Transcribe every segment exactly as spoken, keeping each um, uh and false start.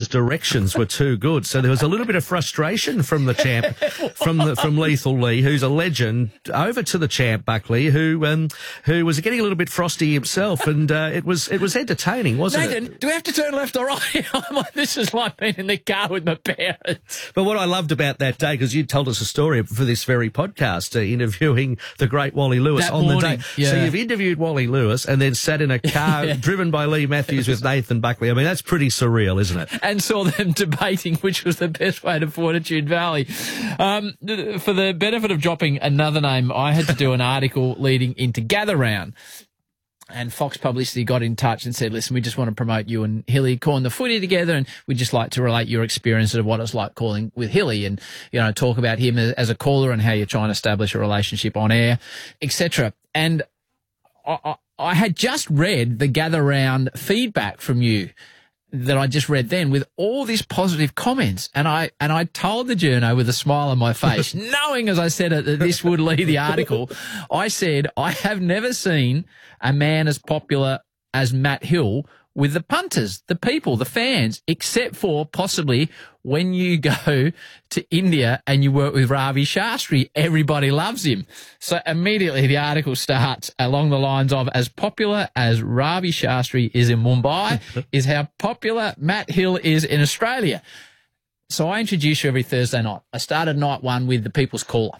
directions were too good. So there was a little bit of frustration from the champ, from the, from Lethal Lee, who's a legend, over to the champ Buckley, who um, who was getting a little bit frosty himself, and uh, it was it was entertaining, wasn't Nathan, it? do we have to turn left or right? I'm like, this is like being in the car with my parents. But what I loved about that day, because you told us a story for this very podcast, uh, interviewing the great Wally Lewis That on morning, the day. yeah. So you've interviewed Wally Lewis and then sat in a car Yeah. driven by Lee Matthews with Nathan Buckley. I mean, that's pretty surreal, isn't it? And saw them debating which was the best way to Fortitude Valley. Um, th- for the benefit of dropping another name, I had to do an article leading into Gather Round. And Fox Publicity got in touch and said, listen, we just want to promote you and Hilly calling the footy together, and we'd just like to relate your experience of what it's like calling with Hilly, and, you know, talk about him as a caller and how you're trying to establish a relationship on air, et cetera. And I, I, I had just read the Gather Round feedback from you that I just read then, with all these positive comments. And I, and I told the journo with a smile on my face, knowing, as I said it, that this would lead the article. I said, I have never seen a man as popular as Matt Hill with the punters, the people, the fans, except for possibly when you go to India and you work with Ravi Shastri. Everybody loves him. So immediately the article starts along the lines of, as popular as Ravi Shastri is in Mumbai is how popular Matt Hill is in Australia. So I introduce you every Thursday night. I started night one with the People's Caller,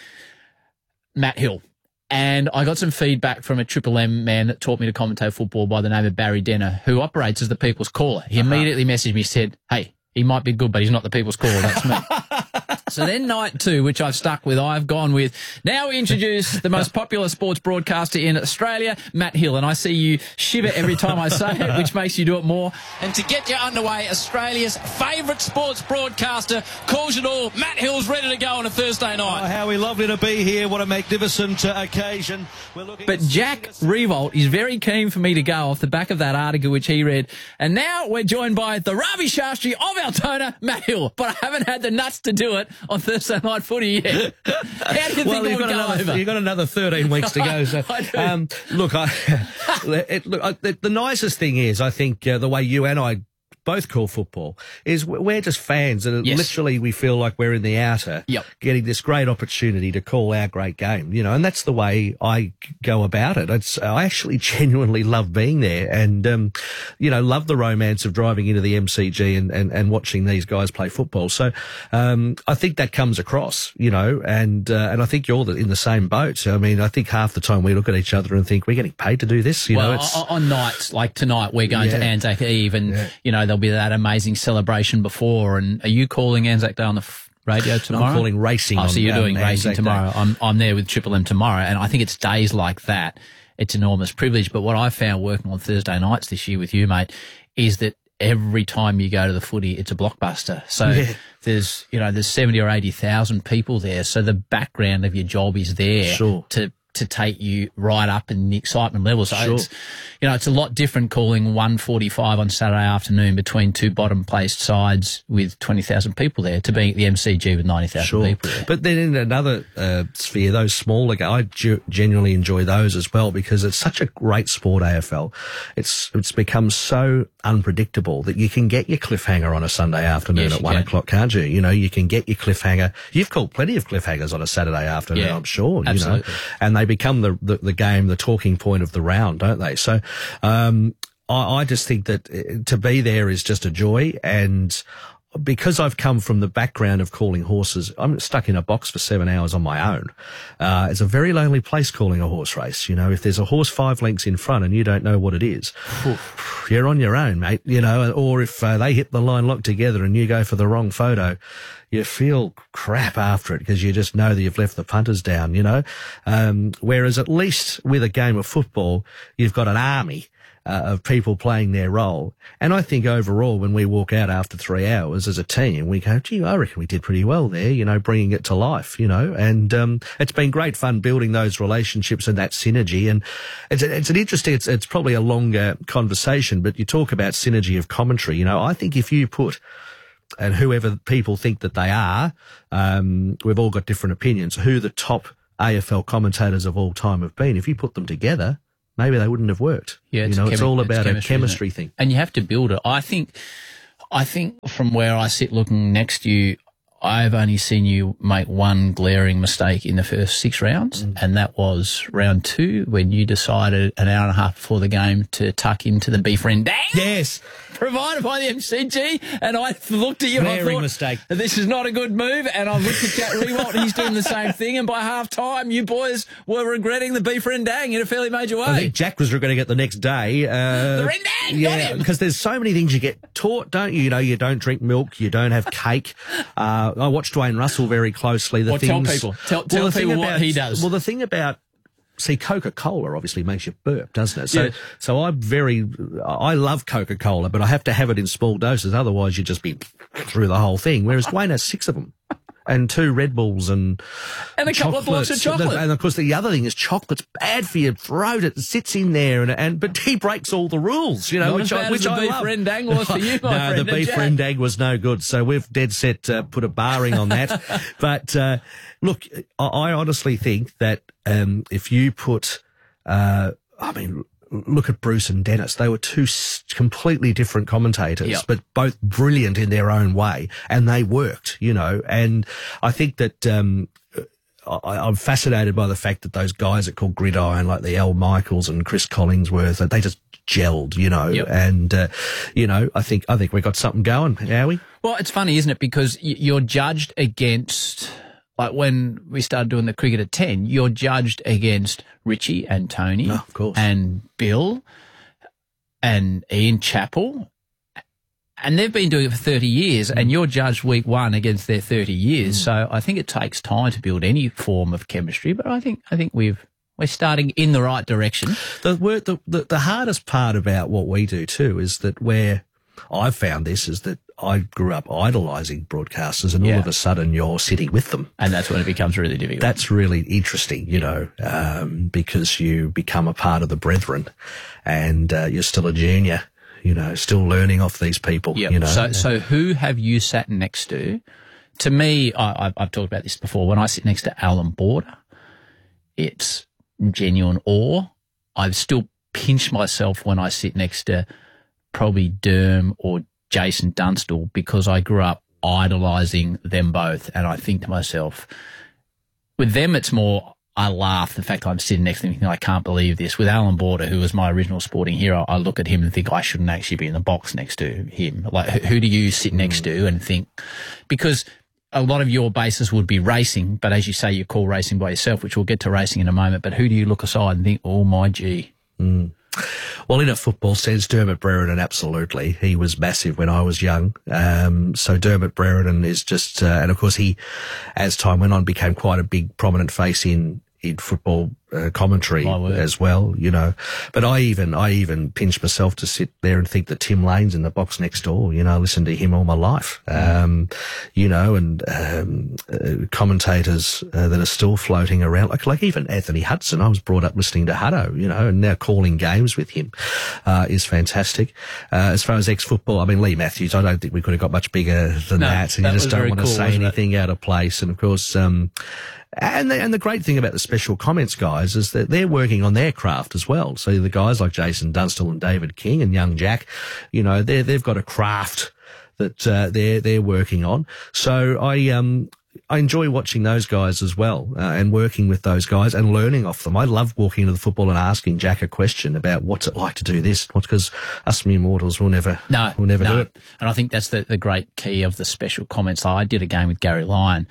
Matt Hill. And I got some feedback from a Triple M man that taught me to commentate football by the name of Barry Denner, who operates as the People's Caller. He uh-huh. immediately messaged me, said, hey, he might be good, but he's not the People's Caller. That's me. So then night two, which I've stuck with, I've gone with, now we introduce the most popular sports broadcaster in Australia, Matt Hill. And I see you shiver every time I say it, which makes you do it more. And to get you underway, Australia's favourite sports broadcaster calls it all. Matt Hill's ready to go on a Thursday night. Oh, how we lovely to be here. What a magnificent uh, occasion. We're looking but Jack Revolt is very keen for me to go off the back of that article which he read. And now we're joined by the Ravi Shastri of Altona, Matt Hill. But I haven't had the nuts to do it on Thursday Night Footy yet. How do you well, think you've it would got go another, over? You've got another thirteen weeks to go. So, I do. Um, look, I, it, look I, the, the nicest thing is, I think, uh, the way you and I both call football is we're just fans, and Yes. literally we feel like we're in the outer, Yep. getting this great opportunity to call our great game, you know, and that's the way I go about it. It's, I actually genuinely love being there, and, um, you know, love the romance of driving into the M C G and, and, and watching these guys play football. So, um, I think that comes across, you know, and, uh, and I think you're in the same boat. I mean, I think half the time we look at each other and think, we're getting paid to do this, you well, know, it's, on, on nights like tonight, we're going Yeah. to Anzac Eve, and, Yeah. you know, there'll be that amazing celebration before. And are you calling Anzac Day on the f- radio tomorrow? I'm calling racing. Oh, on, so you're um, doing racing Anzac Day. tomorrow. I'm, I'm there with Triple M tomorrow, and I think it's days like that. It's enormous privilege. But what I found working on Thursday nights this year with you, mate, is that every time you go to the footy, it's a blockbuster. So Yeah. there's, you know, there's seventy or eighty thousand people there. So the background of your job is there Sure. to to take you right up in the excitement level. So Sure. it's, you know, it's a lot different calling one forty-five on Saturday afternoon between two bottom placed sides with twenty thousand people there to being at the M C G with ninety thousand Sure. people there. But then in another uh, sphere, those smaller guys, I ge- genuinely enjoy those as well, because it's such a great sport, A F L. It's it's become so unpredictable that you can get your cliffhanger on a Sunday afternoon Yes, at you one can. o'clock, can't you? You know, you can get your cliffhanger. You've called plenty of cliffhangers on a Saturday afternoon, Yeah, I'm sure. absolutely. You know, and they become the, the, the game, the talking point of the round, don't they? So, um, I, I just think that uh, to be there is just a joy, and because I've come from the background of calling horses, I'm stuck in a box for seven hours on my own. Uh, it's a very lonely place calling a horse race. You know, if there's a horse five lengths in front and you don't know what it is, you're on your own, mate, you know, or if uh, they hit the line lock together and you go for the wrong photo, you feel crap after it because you just know that you've left the punters down, you know. Um, whereas at least with a game of football, you've got an army Uh, of people playing their role. And I think overall, when we walk out after three hours as a team, we go, gee, I reckon we did pretty well there, you know, bringing it to life, you know, and, um, it's been great fun building those relationships and that synergy. And it's, it's an interesting, it's, it's probably a longer conversation, but you talk about synergy of commentary. You know, I think if you put, and whoever people think that they are, um, we've all got different opinions, who the top A F L commentators of all time have been. If you put them together, maybe they wouldn't have worked. Yeah, you it's know, chemi- it's all it's about chemistry, a chemistry isn't it? thing. And you have to build it. I think I think from where I sit looking next to you, I've only seen you make one glaring mistake in the first six rounds, mm. and that was round two when you decided an hour and a half before the game to tuck into the Befriendang. Yes. Provided by the M C G, and I looked at you Glaring and I thought, mistake. This is not a good move, and I looked at Jack Rewalt, he's doing the same thing, and by half-time, you boys were regretting the Befriendang in a fairly major way. I think Jack was regretting it the next day. Uh, the Rendang, yeah, because there's so many things you get taught, don't you? You know, you don't drink milk, you don't have cake. Uh, I watched Dwayne Russell very closely. The well, things, tell people, tell, tell well, people about, what he does. Well, the thing about See, Coca-Cola obviously makes you burp, doesn't it? So, yeah. so I'm very, I love Coca-Cola, but I have to have it in small doses. Otherwise, you'd just be through the whole thing. Whereas Dwayne has six of them. And two Red Bulls and and a couple of blocks of chocolate. And of course, the other thing is chocolate's bad for your throat. It sits in there, and and but he breaks all the rules, you know. Not which as bad I, which as the I love. Befriendang was for you, my no, friend. the Befriendang was no good. So we've dead set uh, put a barring on that. But uh, look, I, I honestly think that um, if you put, uh, I mean. Look at Bruce and Dennis. They were two completely different commentators, yep. but both brilliant in their own way, and they worked, you know. And I think that um, I, I'm fascinated by the fact that those guys that call Gridiron, like the Al Michaels and Chris Collingsworth, that they just gelled, you know. Yep. And uh, you know, I think I think we got something going, Howie. Well, it's funny, isn't it? Because you're judged against. Like when we started doing the cricket at ten, you're judged against Richie and Tony oh, of course. and Bill and Ian Chappell. And they've been doing it for thirty years, and you're judged week one against their thirty years. Mm. So I think it takes time to build any form of chemistry, but I think I think we've we're starting in the right direction. The word the, the, the hardest part about what we do too is that where I've found this is that I grew up idolising broadcasters, and yeah. all of a sudden you're sitting with them. And that's when it becomes really difficult. That's really interesting, you know, um, because you become a part of the brethren, and uh, you're still a junior, you know, still learning off these people, yep. you know. So, so who have you sat next to? To me, I, I've, I've talked about this before. When I sit next to Alan Border, it's genuine awe. I've still pinched myself when I sit next to probably Derm or Jason Dunstall, because I grew up idolising them both. And I think to myself, with them, it's more, I laugh the fact I'm sitting next to them thinking, I can't believe this. With Alan Border, who was my original sporting hero, I look at him and think I shouldn't actually be in the box next to him. Like, who do you sit next to and think? Because a lot of your basis would be racing, but as you say, you call racing by yourself, which we'll get to racing in a moment. But who do you look aside and think, oh, my gee? Mm. Well, in a football sense, Dermot Brereton, absolutely. He was massive when I was young. Um, so Dermot Brereton is just, uh, and of course he, as time went on, became quite a big prominent face in, in football uh, commentary as well, you know. But I even, I even pinch myself to sit there and think that Tim Lane's in the box next door, you know, I listened to him all my life, mm. um, you know, and, um, uh, commentators uh, that are still floating around, like, like even Anthony Hudson. I was brought up listening to Hutto, you know, and now calling games with him, uh, is fantastic. Uh, as far as ex-football, I mean, Lee Matthews, I don't think we could have got much bigger than no, that. And that you just don't want to cool, say anything it? out of place. And of course, um, And the, and the great thing about the special comments guys is that they're working on their craft as well. So the guys like Jason Dunstall and David King and young Jack, you know, they they've got a craft that uh, they're they're working on. So I um I enjoy watching those guys as well, uh, and working with those guys and learning off them. I love walking into the football and asking Jack a question about what's it like to do this, because us mere mortals will never no will never no. do it. And I think that's the the great key of the special comments. I did a game with Gary Lyon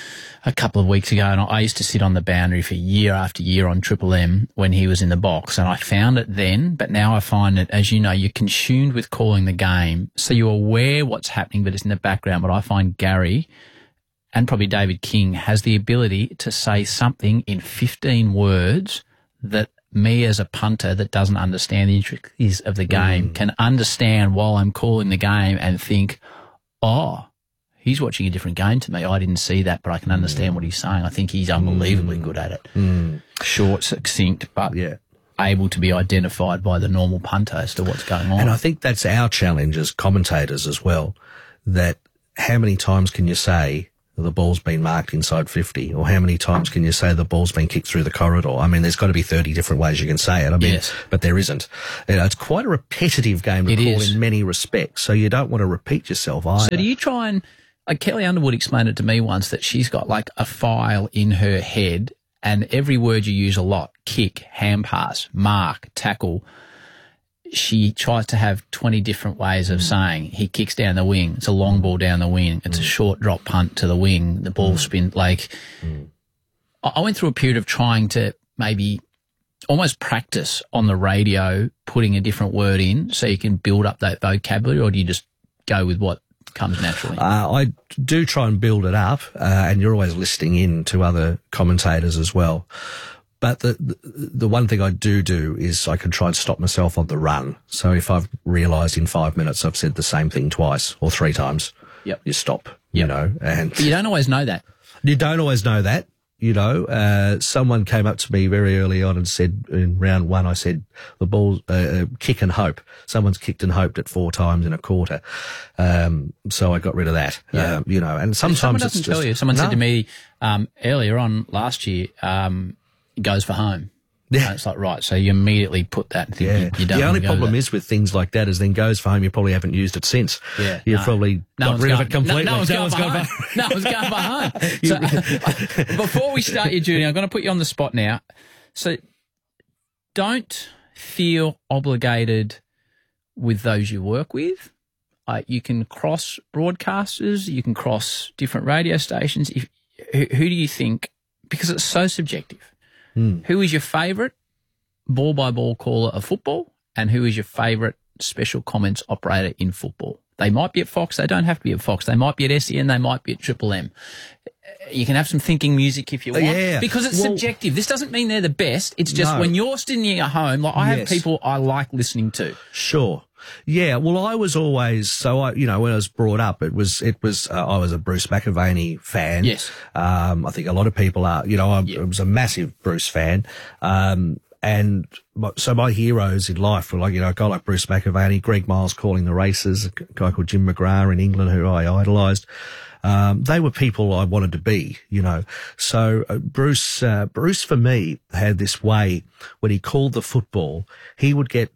a couple of weeks ago, and I used to sit on the boundary for year after year on Triple M when he was in the box, and I found it then, but now I find it, as you know, you're consumed with calling the game, so you're aware what's happening, but it's in the background. But I find Gary, and probably David King, has the ability to say something in fifteen words that me as a punter that doesn't understand the intricacies of the game mm. can understand while I'm calling the game and think, oh, he's watching a different game to me. I didn't see that, but I can understand mm. what he's saying. I think he's unbelievably mm. good at it. Mm. Short, succinct, but yeah. able to be identified by the normal punter as to what's going on. And I think that's our challenge as commentators as well, that how many times can you say the ball's been marked inside fifty? Or how many times can you say the ball's been kicked through the corridor? I mean, there's got to be thirty different ways you can say it. I mean, Yes. but there isn't. You know, it's quite a repetitive game to It call is. in many respects, so you don't want to repeat yourself either. So do you try and, like Kelly Underwood explained it to me once, that she's got like a file in her head and every word you use a lot, kick, hand pass, mark, tackle, she tries to have twenty different ways of saying he kicks down the wing. It's a long ball down the wing. It's a short drop punt to the wing. The ball spin. Like I I went through a period of trying to maybe almost practice on the radio, putting a different word in so you can build up that vocabulary, or do you just go with what comes naturally? Uh, I do try and build it up, uh, and you're always listening in to other commentators as well. But the, the the one thing I do do is I can try and stop myself on the run. So if I've realised in five minutes I've said the same thing twice or three times, Yep. you stop, you Yep. know. And But you don't always know that. you don't always know that, you know. Uh, someone came up to me very early on and said in round one, I said the ball, uh, kick and hope. Someone's kicked and hoped it four times in a quarter. Um, so I got rid of that, Yeah. uh, you know. And If sometimes someone it's doesn't just, tell you. Someone No. said to me um, earlier on last year, um, goes for home. Yeah. And it's like, right, so you immediately put that and think Yeah. you, you don't the only wanna go problem there. is with things like that is then goes for home, you probably haven't used it since. Yeah, You've no. probably No got one's rid of going- it completely. No, no one's going one's for gone home. No one's going for home. So, uh, before we start you, Judy, I'm going to put you on the spot now. So don't feel obligated with those you work with. Uh, you can cross broadcasters. You can cross different radio stations. If, who, who do you think, because it's so subjective, Mm. who is your favourite ball-by-ball caller of football, and who is your favourite special comments operator in football? They might be at Fox. They don't have to be at Fox. They might be at S E N. They might be at Triple M. You can have some thinking music if you want, Yeah. because it's Well- subjective. This doesn't mean they're the best. It's just No. when you're sitting at home, like I have Yes. people I like listening to. Sure. Yeah, well, I was always, so I, you know, when I was brought up, it was, it was, uh, I was a Bruce McAvaney fan. Yes. Um, I think a lot of people are, you know, I, I was a massive Bruce fan. Um, and my, so my heroes in life were like, you know, a guy like Bruce McAvaney, Greg Miles calling the races, a guy called Jim McGrath in England who I idolised. Um, they were people I wanted to be, you know. So uh, Bruce, uh, Bruce for me had this way when he called the football, he would get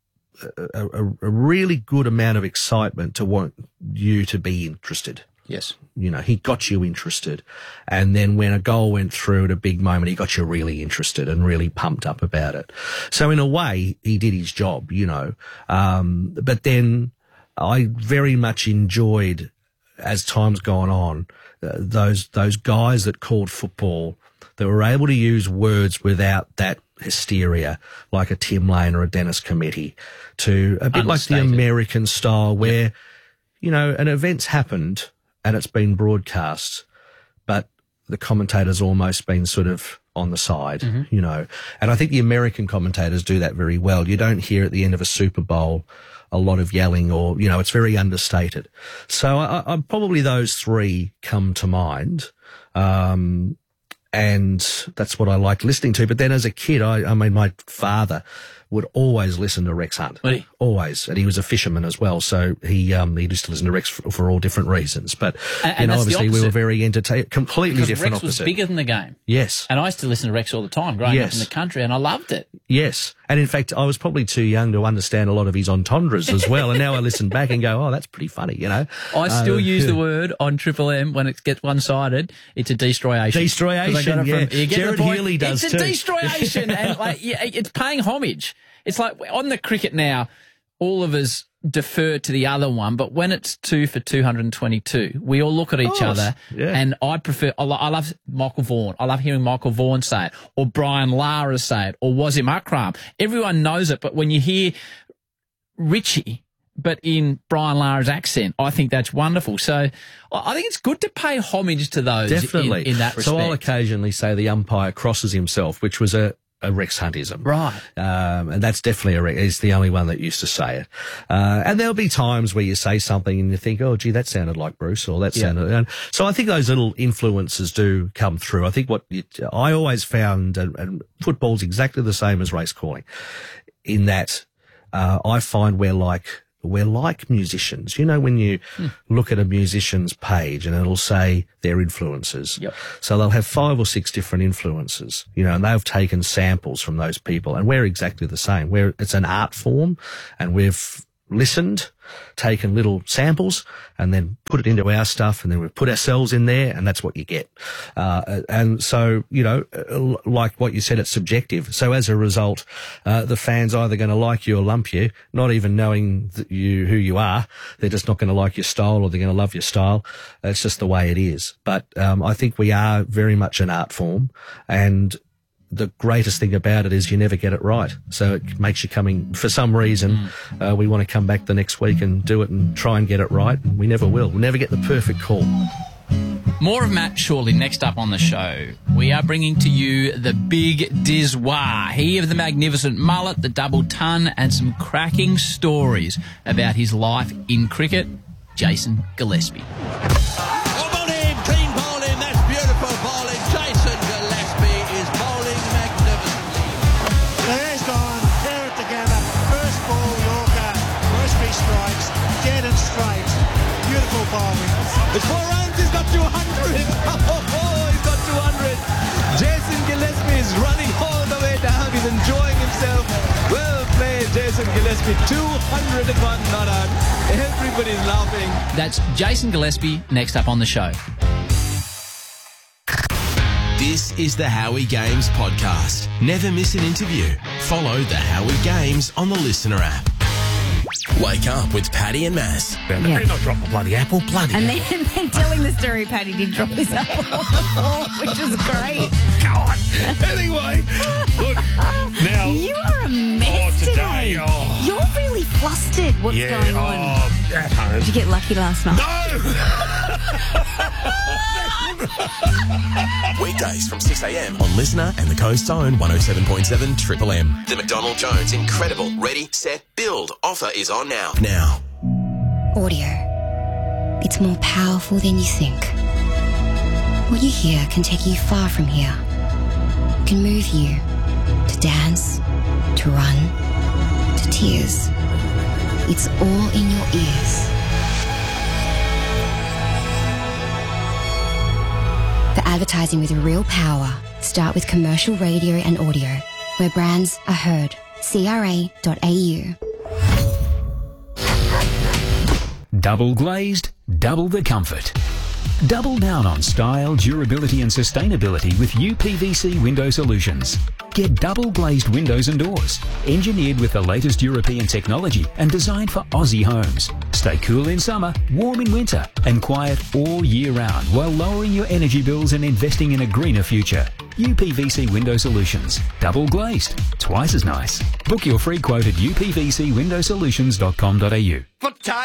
a, a, a really good amount of excitement to want you to be interested. Yes. You know, he got you interested. And then when a goal went through at a big moment, he got you really interested and really pumped up about it. So in a way, he did his job, you know. Um, but then I very much enjoyed, as time's gone on, uh, those, those guys that called football that were able to use words without that hysteria, like a Tim Lane or a Dennis Cometti, to a bit like the Understated. American style where, you know, an event's happened and it's been broadcast, but the commentator's almost been sort of on the side, you know. And I think the American commentators do that very well. You don't hear at the end of a Super Bowl a lot of yelling or, you know, it's very understated. So I, I probably those three come to mind. Um, and that's what I liked listening to. But then as a kid, I, I mean, my father would always listen to Rex Hunt. Would he? Always. And he was a fisherman as well. So he, um, he used to listen to Rex for, for all different reasons. But, And- you and know, that's the obviously we were opposite. very entertained, completely Because different Rex was opposite. bigger than the game. Yes. And I used to listen to Rex all the time growing Yes. up in the country, and I loved it. Yes. And in fact, I was probably too young to understand a lot of his entendres as well. And now I listen back and go, oh, that's pretty funny, you know. I still Uh, use the word on Triple M when it gets one-sided. It's a destroyation. Destroyation, 'Cause I got it yeah. you get Jared the point? Healy does It's a too. destroyation, and like yeah, it's paying homage. It's like on the cricket now, all of us defer to the other one, but when it's two for two hundred twenty-two, we all look at each course, other, yeah. and I prefer, I, lo- I love Michael Vaughan. I love hearing Michael Vaughan say it, or Brian Lara say it, or Wasim Akram. Everyone knows it, but when you hear Richie, but in Brian Lara's accent, I think that's wonderful. So I I think it's good to pay homage to those Definitely. in, in that respect. So I'll occasionally say the umpire crosses himself, which was a, a Rex Huntism. Right. Um, and that's definitely a Rex. He's the only one that used to say it. Uh, and there'll be times where you say something and you think, oh, gee, that sounded like Bruce, or that Yeah. sounded. And so I think those little influences do come through. I think what you, I always found, and, and football's exactly the same as race calling, in that uh, I find we're like we're like musicians. You know, when you hmm. look at a musician's page and it'll say their influences. Yep. So they'll have five or six different influences, you know, and they've taken samples from those people, and we're exactly the same. We're, it's an art form, and we've listened, taken little samples, and then put it into our stuff, and then we've put ourselves in there, and that's what you get. Uh, and so, you know, like what you said, it's subjective. So as a result, uh, the fans either going to like you or lump you, not even knowing that you, who you are. They're just not going to like your style, or they're going to love your style. It's just the way it is. But, um, I think we are very much an art form, and the greatest thing about it is you never get it right. So it makes you coming, for some reason, mm. uh, we want to come back the next week and do it and try and get it right. And we never will. We'll never get the perfect call. More of Matt shortly. Next up on the show, we are bringing to you the Big Dizwa. He of the magnificent mullet, the double ton, and some cracking stories about his life in cricket, Jason Gillespie. It's four runs, he's got two hundred. Oh, he's got two hundred. Jason Gillespie is running all the way down. He's enjoying himself. Well played, Jason Gillespie. two hundred one not out. Everybody's laughing. That's Jason Gillespie next up on the show. This is the Howie Games podcast. Never miss an interview. Follow the Howie Games on the Listener app. Wake up with Paddy and Maz. Yeah. Did not drop the bloody apple, bloody And apple. then, then telling the story, Paddy did drop his apple on the floor, which was great. God. Anyway, look, now... You are a mess Oh, today, today. oh. You're really flustered. What's yeah, going on? oh, at home. Did you get lucky last night? Weekdays from six a.m. on Listener and the Coast's own one oh seven point seven Triple M. The McDonald Jones Incredible Ready, Set, Build offer is on now. Now. Audio. It's more powerful than you think. What you hear can take you far from here. Can move you to dance, to run, to tears. It's all in your ears. For advertising with real power, start with commercial radio and audio, where brands are heard. C R A dot A U. Double glazed, double the comfort. Double down on style, durability and sustainability with U P V C Window Solutions. Get double glazed windows and doors, engineered with the latest European technology and designed for Aussie homes. Stay cool in summer, warm in winter and quiet all year round while lowering your energy bills and investing in a greener future. U P V C Window Solutions. Double glazed. Twice as nice. Book your free quote at u p v c window solutions dot com dot a u.